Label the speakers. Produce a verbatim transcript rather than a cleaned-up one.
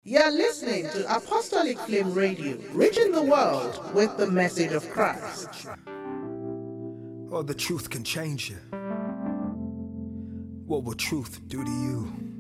Speaker 1: You're listening to Apostolic Flame Radio, reaching the world with the message of Christ.
Speaker 2: Oh, the truth can change you. What will truth do to you?